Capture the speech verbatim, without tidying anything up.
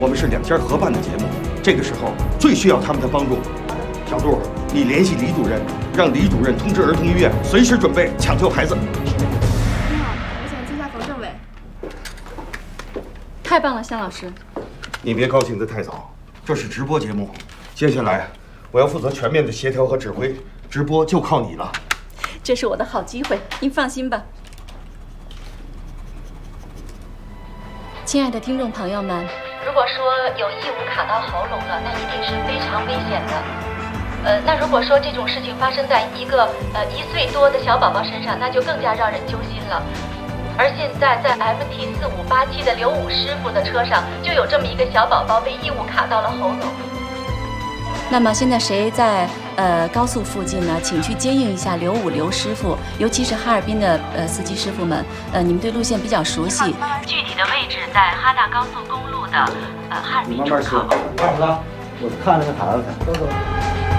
我们是两家合办的节目，这个时候最需要他们的帮助。小杜，你联系李主任，让李主任通知儿童医院，随时准备抢救孩子。 你好，我想接下冯政委。 太棒了，向老师。 你别高兴得太早，这是直播节目，接下来我要负责全面的协调和指挥，直播就靠你了。 这是我的好机会，您放心吧。亲爱的听众朋友们，如果说有异物卡到喉咙了，那一定是非常危险的。呃，那如果说这种事情发生在一个呃一岁多的小宝宝身上，那就更加让人揪心了。而现在在 M T 四五八七的刘武师傅的车上，就有这么一个小宝宝被异物卡到了喉咙。那么现在谁在呃高速附近呢？请去接应一下刘武刘师傅，尤其是哈尔滨的呃司机师傅们，呃，你们对路线比较熟悉。具体的位置在哈大高速公路的呃哈尔滨出口。 二十了，我看了个卡了看。走走。